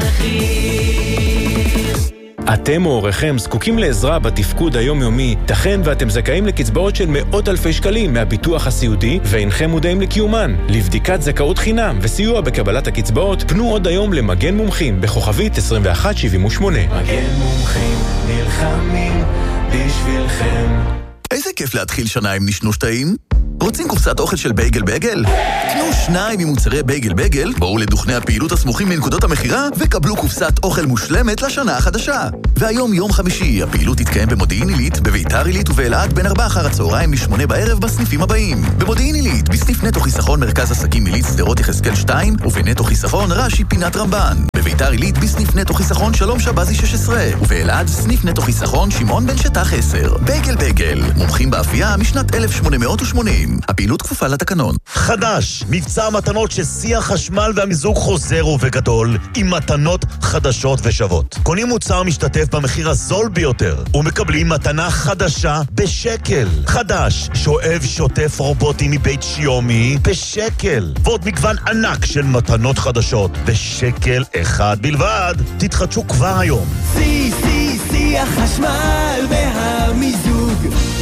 מחיר. אתם או הוריכם זקוקים לעזרה בתפקוד היומיומי, תכן ואתם זכאים לקצבאות של מאות אלפי שקלים מהביטוח הסיעודי ואינכם מודעים לקיומן. לבדיקת זכאות חינם וסיוע בקבלת הקצבאות, פנו עוד היום למגן מומחים בכוכבית עשרים ואחת שבעים ושמונה. מגן מומחים נלחמים בשבילכם. איזה כיף להתחיל שנה עם נשנוש טעים? רוצים קופסת אוכל של בייגל בייגל? קנו שניים ממוצרי בייגל בייגל, בואו לדוכני הפעילות הסמוכים מנקודות המחירה וקבלו קופסת אוכל מושלמת לשנה החדשה. והיום יום חמישי, הפעילות תתקיים במודיעין עילית, בביתר עילית ובאלעד בין ארבע אחר הצהריים משמונה בערב בסניפים הבאים. במודיעין עילית, בסניף נטו חיסכון מרכז עסקים עילית שדרות יחזקאל שתיים, ובנטו חיסכון רש"י פינת רמב"ן. בביתר עילית, בסניף נטו חיסכון שלום שבזי שש עשרה, ובאלעד סניף נטו חיסכון שמעון בן שטח עשר. בייגל בייגל, מומחים באפייה משנת אלף שמונה מאות ושמונים. הפעילות כפופה לתקנון. חדש, מבצע מתנות ששיח חשמל והמיזוג חוזר ובגדול, עם מתנות חדשות ושוות. קונים מוצר משתתף במחיר הזול ביותר, ומקבלים מתנה חדשה בשקל. חדש, שואב שוטף רובוטי מבית שיומי בשקל. ועוד מגוון ענק של מתנות חדשות בשקל אחד בלבד. תתחדשו כבר היום. סי, סי, שיח חשמל והמיזוג.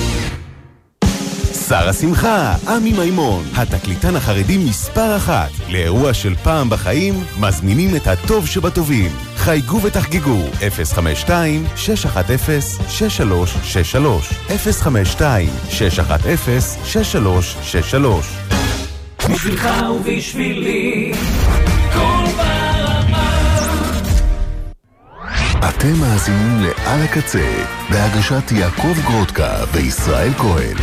שר השמחה, עמי מימון, התקליטן החרדי מספר אחת. לאירוע של פעם בחיים, מזמינים את הטוב שבטובים. חייגו ותחגגו, אפס חמש שתיים שש אחת אפס שש שלוש שש שלוש, אפס חמש שתיים שש אחת אפס שש שלוש שש שלוש. בשבילך ובשבילי, כל ברמה. אתם מאזינים לעל הקצה, בהגשת יעקב גרודקה וישראל כהן.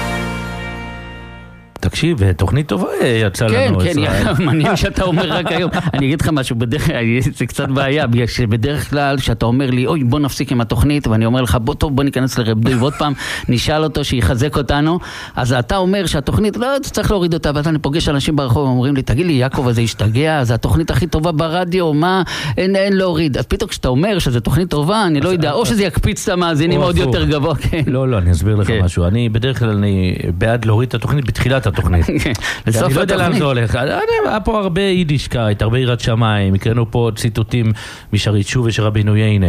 תקשיב, תוכנית טובה יצא לנו. כן, כן, מעניין שאתה אומר רק היום. אני אגיד לך משהו, זה קצת בעיה, בגלל שבדרך כלל שאתה אומר לי, אוי, בוא נפסיק עם התוכנית, ואני אומר לך, בוא טוב, בוא ניכנס לרב דוי, ועוד פעם נשאל אותו שיחזק אותנו, אז אתה אומר שהתוכנית, לא, אתה צריך להוריד אותה, ואתה פוגש אנשים ברחוב, אומרים לי, תגיד לי, יעקב הזה השתגע, זה התוכנית הכי טובה ברדיו, מה, אין, אין להוריד. אז פתאום כשאתה אומר שזו תוכנית טובה, אני לא יודע, או שזה יקפיץ את המאזינים עוד יותר גבוה, כן. לא, לא, אני אסביר לך משהו. אני בדרך כלל אני בעד להוריד את התוכנית בתחילת התוכנית. אני לא יודע לאן זה הולך. היה פה הרבה יידישקייט, הרבה יראת שמיים, הקראנו פה ציטוטים משרית שוב ושל רבינו יינה,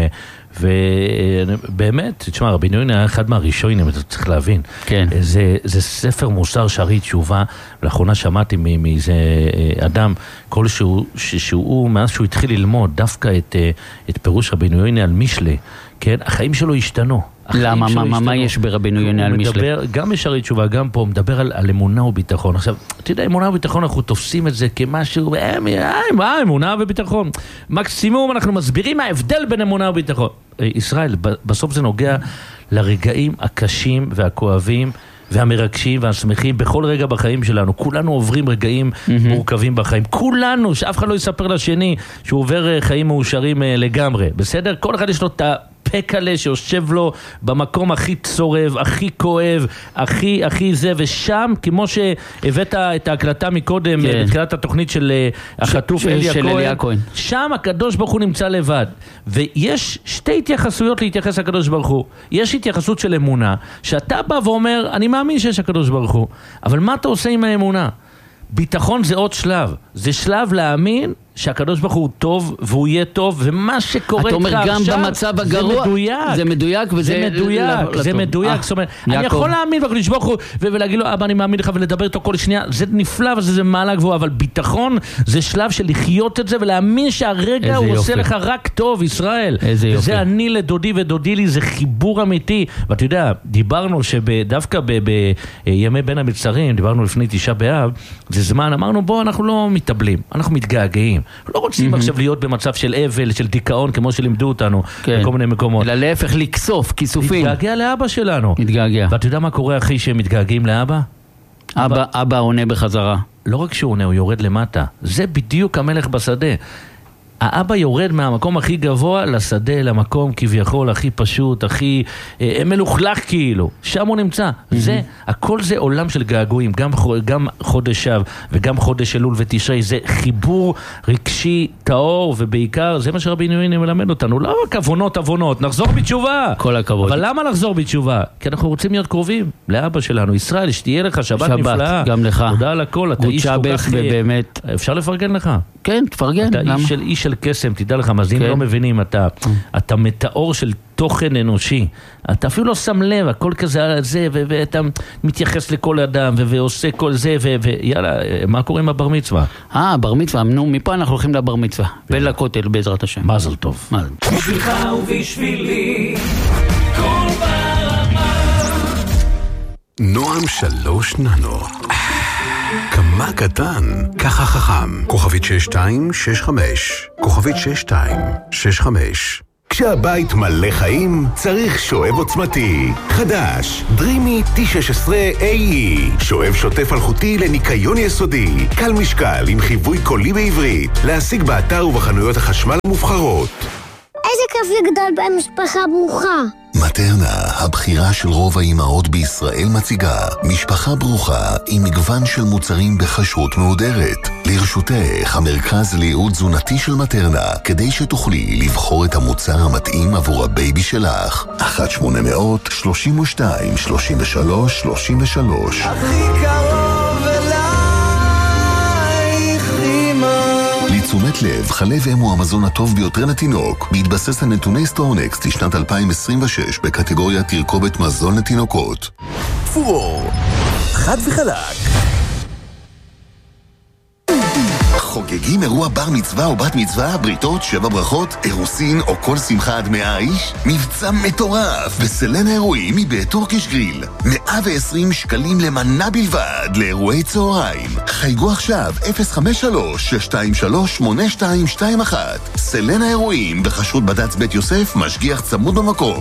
ובאמת, תשמע, רבינו יינה היה אחד מהראשונים, אתה צריך להבין. זה ספר מוסר שרית תשובה, ולאחרונה שמעתי מאיזה אדם, כלשהו, שהוא, מאז שהוא התחיל ללמוד דווקא את פירוש רבינו יינה על משלי, החיים שלו השתנו. למה? מה, מה יש ברבינו יינה על משלי? גם בשערי תשובה, גם פה, הוא מדבר על, על אמונה וביטחון. עכשיו, אתה יודע, אמונה וביטחון, אנחנו תופסים את זה כמשהו, אה, מה, אמונה וביטחון. מקסימום אנחנו מסבירים מה ההבדל בין אמונה וביטחון. ישראל, בסוף זה נוגע לרגעים הקשים והכואבים והמרגשים והשמחים בכל רגע בחיים שלנו. כולנו עוברים רגעים מורכבים בחיים. כולנו, שאף אחד לא יספר לשני שהוא עובר חיים מאושרים לגמרי. בסדר? כל אחד יש לו את הפקלה שיושב לו במקום הכי צורב, הכי כואב, הכי, הכי זה, ושם, כמו שהבאת את ההקלטה מקודם, כן. בתחילת התוכנית של החטוף ש- אליה, של אליה כהן, שם הקדוש ברוך הוא נמצא לבד. ויש שתי התייחסויות להתייחס לקדוש ברוך הוא. יש התייחסות של אמונה, שאתה בא ואומר, אני מאמין שיש הקדוש ברוך הוא, אבל מה אתה עושה עם האמונה? ביטחון זה עוד שלב. זה שלב להאמין שהקדוש ברוך הוא טוב והוא יהיה טוב, ומה שקורה אתה אומר גם עכשיו, במצב הגרוע, זה מדויק. זה מדויק וזה זה מדויק, זה מדויק. זאת אומרת, אני יכול להאמין בקדוש ברוך הוא ולהגיד לו, אבא אני מאמין לך ולדבר איתו כל שנייה, זה נפלא וזה מעלה גבוהה, אבל ביטחון זה שלב של לחיות את זה ולהאמין שהרגע הוא עושה לך רק טוב, ישראל. וזה אני לדודי ודודי לי, זה חיבור אמיתי. ואתה יודע, דיברנו שדווקא בימי בין המצרים, דיברנו לפני תשעה באב, זה זמן, אמרנו בוא אנחנו לא מתאבלים, אנחנו מתגעגעים. לא רוצים mm-hmm. עכשיו להיות במצב של אבל, של דיכאון, כמו שלימדו אותנו כן. בכל מיני מקומות. אלא להפך לקסוף, כיסופים. מתגעגע לאבא שלנו. מתגעגע. ואתה יודע מה קורה אחי שהם מתגעגעים לאבא? אבא, אבא, אבא עונה בחזרה. לא רק שהוא עונה, הוא יורד למטה. זה בדיוק המלך בשדה. האבא יורד מהמקום הכי גבוה לשדה, למקום כביכול הכי פשוט, הכי אה, מלוכלך כאילו. שם הוא נמצא. Mm-hmm. זה, הכל זה עולם של געגועים. גם, גם חודש שב וגם חודש אלול ותשרי. זה חיבור רגשי טהור, ובעיקר זה מה שרבי יוני מלמד אותנו. לא רק אבונות אבונות, נחזור בתשובה. כל הכבוד. אבל למה לחזור בתשובה? כי אנחנו רוצים להיות קרובים לאבא שלנו. ישראל, שתהיה לך שבת, שבת נפלאה. גם לך. תודה על הכל. אתה איש כל כך... ובאמת... אפשר לפרגן לך? כן, תפרגן. אתה איש של, איש של קסם, תדע לך, מזין כן. לא מבינים, אתה, אתה מטאור של תוכן אנושי. אתה אפילו לא שם לב, הכל כזה, זה, ו- ואתה מתייחס לכל אדם, ו- ועושה כל זה, ו- ויאללה, מה קורה עם הבר מצווה? אה, בר מצווה, נו, מפה אנחנו הולכים לבר מצווה. ולכותל, בעזרת השם. מזל טוב. מזל. בשבילך ובשבילי, כל ברמה. נועם שלוש ננו. כמה קטן, ככה חכם. כוכבית שש שתיים שש חמש. כוכבית שש שתיים שש חמש. כשהבית מלא חיים, צריך שואב עוצמתי. חדש, דרימי טי שש עשרה איי אי. שואב שוטף אלחוטי לניקיון יסודי. קל משקל עם חיווי קולי בעברית. להשיג באתר ובחנויות החשמל המובחרות. איזה כיף לגדול במשפחה ברוכה. מטרנה, הבחירה של רוב האימהות בישראל מציגה משפחה ברוכה עם מגוון של מוצרים בחשרות מהודרת. לרשותך המרכז לייעוד תזונתי של מטרנה, כדי שתוכלי לבחור את המוצר המתאים עבור הבייבי שלך. אחת שמונה מאות שלושים ושתיים שלושים ושלוש שלושים ושלוש. הכי קרוב אלייך אמא. לתשומת לב, חלב אם הוא המזון הטוב ביותר לתינוק, בהתבסס על נתוני סטורנקסט לשנת אלפיים עשרים ושש בקטגוריה תרכובת מזון לתינוקות. פורור, חד וחלק. חוגגים אירוע בר מצווה או בת מצווה, בריתות, שבע ברכות, אירוסין או כל שמחה עד מאה איש? מבצע מטורף בסלן האירועים מבית טורקיש גריל. מאה ועשרים שקלים למנה בלבד לאירועי צהריים. חייגו עכשיו אפס חמש שלוש שש שתיים שלוש שמונה שתיים שתיים אחת. סלן האירועים בחסות בד"ץ בית יוסף, משגיח צמוד במקום.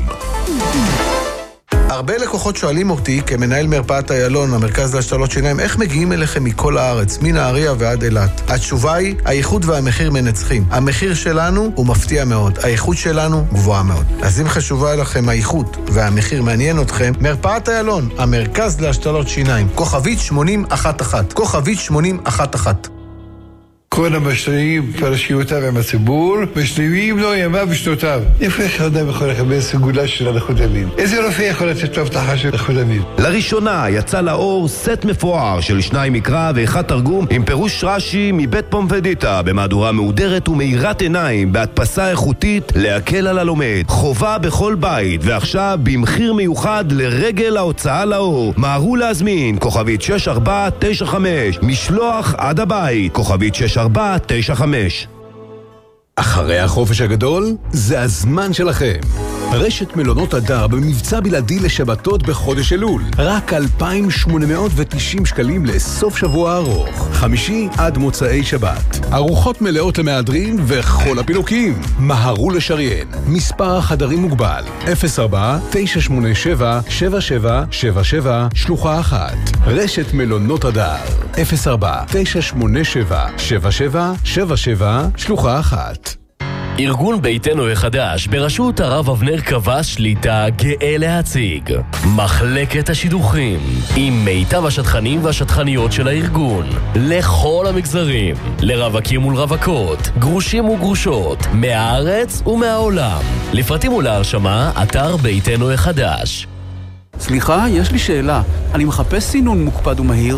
הרבה לקוחות שואלים אותי, כמנהל מרפאת איילון, המרכז להשתלות שיניים, איך מגיעים אליכם מכל הארץ, מנהריה ועד אילת? התשובה היא, האיכות והמחיר מנצחים. המחיר שלנו הוא מפתיע מאוד, האיכות שלנו גבוהה מאוד. אז אם חשובה לכם האיכות והמחיר מעניין אתכם, מרפאת איילון, המרכז להשתלות שיניים, כוכבית שמונים אחת אחת, כוכבית שמונים אחת אחת. כל המשתנים פרשיותיו עם הציבור, ושניים לו ימיו ושנותיו. איפה איך אדם יכול לקבל סגולה של הנכות המין? איזה רופא יכול לתת לו הבטחה של נכות המין? לראשונה יצא לאור סט מפואר של שניים מקרא ואחד תרגום עם פירוש רש"י מבית פומפדיטה במהדורה מהודרת ומאירת עיניים בהדפסה איכותית להקל על הלומד. חובה בכל בית, ועכשיו במחיר מיוחד לרגל ההוצאה לאור. מהרו להזמין, כוכבית שש ארבע תשע חמש, משלוח עד הבית, כוכבית שש ארבע תשע חמש. אחרי החופש הגדול, זה הזמן שלכם. רשת מלונות הדר במבצע בלעדי לשבתות בחודש אלול. רק אלפיים שמונה מאות ותשעים שקלים לסוף שבוע ארוך. חמישי עד מוצאי שבת. ארוחות מלאות למהדרין וכל הפינוקים. מהרו לשריין. מספר החדרים מוגבל. אפס ארבע תשע שמונה שבע שבע שבע שבע שבע שלוחה אחת. רשת מלונות הדר. אפס ארבע תשע שמונה שבע שבע שבע שבע שבע שלוחה אחת. ארגון ביתנו החדש בראשות הרב אבנר קבע שליטה גאה להציג מחלקת השידוכים עם מיטב השטחנים והשטחניות של הארגון לכל המגזרים, לרווקים מול רווקות, גרושים וגרושות, מהארץ ומהעולם. לפרטים ולהרשמה אתר ביתנו החדש. סליחה, יש לי שאלה. אני מחפש סינון מוקפד ומהיר.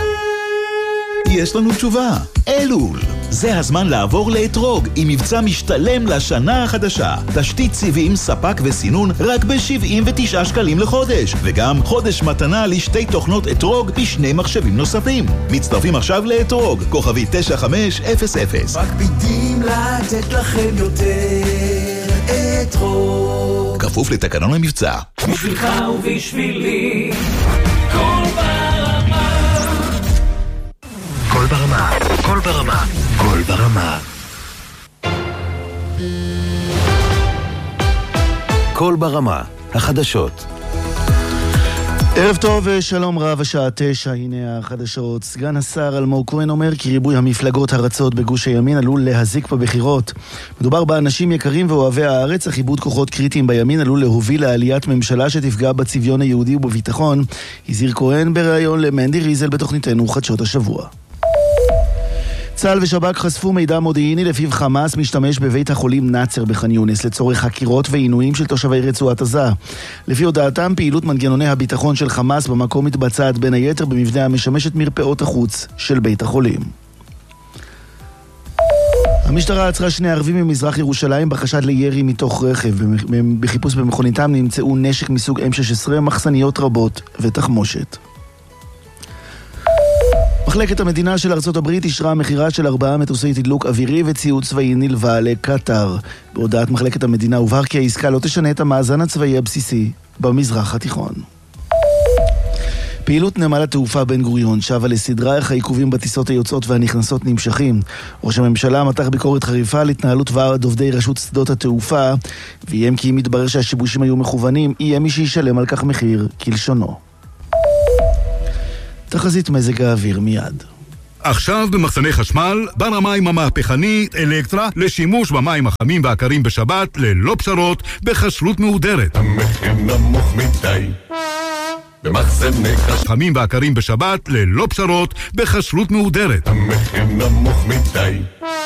יש לנו תשובה. אלול. זה הזמן לעבור לאתרוג עם מבצע משתלם לשנה החדשה. תשתית סיבים, ספק וסינון רק ב-שבעים ותשעה שקלים לחודש. וגם חודש מתנה לשתי תוכנות אתרוג בשני מחשבים נוספים. מצטרפים עכשיו לאתרוג, כוכבי תשע חמש אפס אפס. מקפידים לתת לכם יותר אתרוג. כפוף לתקנון המבצע. בשבילך ובשבילי כל ברמה. כל ברמה, כל ברמה, כל ברמה. כל ברמה, החדשות. ערב טוב ושלום רב, השעה תשע, הנה החדשות. סגן השר אלמוג כהן אומר כי ריבוי המפלגות הרצות בגוש הימין עלול להזיק בבחירות. מדובר באנשים יקרים ואוהבי הארץ, אך איבוד כוחות קריטיים בימין עלול להוביל לעליית ממשלה שתפגע בצביון היהודי ובביטחון. הזהיר כהן בריאיון למנדי ריזל בתוכניתנו חדשות השבוע. צה"ל ושב"כ חשפו מידע מודיעיני לפיו חמאס משתמש בבית החולים נאצר בח'אן יונס לצורך חקירות ועינויים של תושבי רצועת עזה. לפי הודעתם, פעילות מנגנוני הביטחון של חמאס במקום מתבצעת בין היתר במבנה המשמש את מרפאות החוץ של בית החולים. המשטרה עצרה שני ערבים ממזרח ירושלים בחשד לירי מתוך רכב. בחיפוש במכוניתם נמצאו נשק מסוג אם שש עשרה, מחסניות רבות ותחמושת. מחלקת המדינה של ארצות הברית אישרה מחירה של ארבעה מטוסי תדלוק אווירי וציוד צבאי נלווה לקטר. בהודעת מחלקת המדינה הובהר כי העסקה לא תשנה את המאזן הצבאי הבסיסי במזרח התיכון. פעילות נמל התעופה בן גוריון שבה לסדרה איך העיכובים בטיסות היוצאות והנכנסות נמשכים. ראש הממשלה מתח ביקורת חריפה על התנהלות ועד עובדי רשות שדות התעופה, ואיים כי אם מתברר שהשיבושים היו מכוונים, יהיה מי שישלם על כך מחיר כלשונו. תחזית מזג האוויר מיד. עכשיו במחסני חשמל, בר המים המהפכנית אלקטרה לשימוש במים החמים והקרים בשבת ללא פשרות בחשלות מהודרת. המחיר נמוך מדי במחסני חשמל. חמים והקרים בשבת ללא פשרות בחשלות מהודרת. המחיר נמוך מדי